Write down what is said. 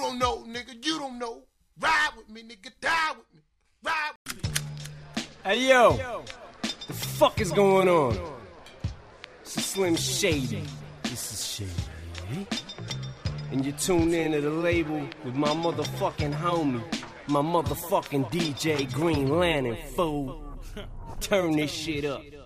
don't know, nigga. You don't know. Ride with me, nigga. Die with me. Ride with me. Hey, yo. The fuck is going on? This is Slim Shady. This is Shady. And you tune in to the label with my motherfucking homie, my motherfucking DJ Green Lantern, fool. Turn this shit up.